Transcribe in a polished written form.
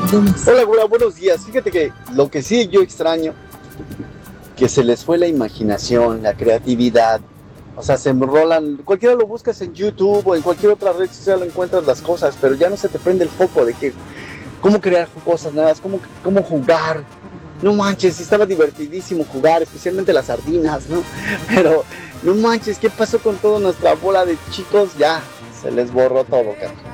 buenas. Hola, güera, buenos días. Fíjate que lo que sí yo extraño, que se les fue la imaginación, la creatividad. O sea, se enrolan, cualquiera lo buscas en YouTube o en cualquier otra red social, encuentras las cosas, pero ya no se te prende el foco de que cómo crear cosas nuevas, cómo jugar. No manches, estaba divertidísimo jugar, especialmente las sardinas, ¿no? Pero no manches, ¿qué pasó con toda nuestra bola de chicos? Ya, se les borró todo, cara.